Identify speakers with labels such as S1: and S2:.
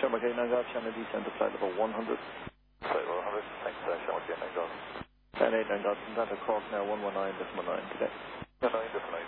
S1: Shamrock 8 Nine Golf, Channel descend to flight level 100.
S2: Flight level 100, thanks, Shamrock 8 Nine Golf.
S1: And 8 Nine Golf, Santa Cork now 119.9 today.
S2: 119.9.